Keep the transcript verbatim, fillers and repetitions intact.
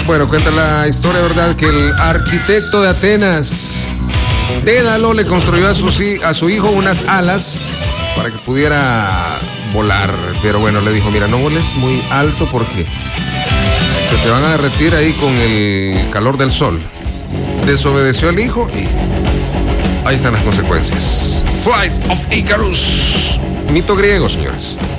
Bueno, cuenta la historia, ¿verdad? Que el arquitecto de Atenas, Dédalo, le construyó a su, a su hijo unas alas para que pudiera volar. Pero bueno, le dijo, mira, no voles muy alto porque se te van a derretir ahí con el calor del sol. Desobedeció al hijo y ahí están las consecuencias. Flight of Icarus. Mito griego, señores.